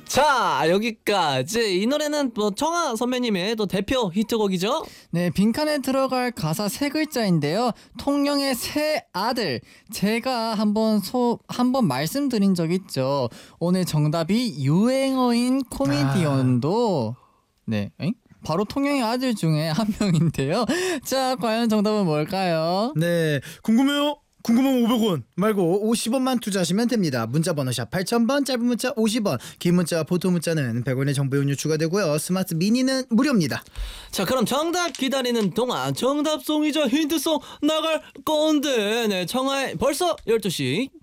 자, 여기까지. 이 노래는 뭐 청아 선배님의 또 대표 히트곡이죠. 네, 빈칸에 들어갈 가사 세 글자인데요. 통영의 새 아들. 제가 한번 말씀드린 적 있죠. 오늘 정답이 유행어인 코미디언도 네, 바로 통영의 아들 중에 한 명인데요. 자, 과연 정답은 뭘까요? 네, 궁금해요? 궁금하면 500원 말고 50원만 투자하시면 됩니다. 문자번호 샵 8000번, 짧은 문자 50원, 긴 문자와 보통 문자는 100원의 정보 이용료 추가되고요. 스마트 미니는 무료입니다. 자, 그럼 정답 기다리는 동안 정답송이자 힌트송 나갈 건데, 네, 청아의 벌써 12시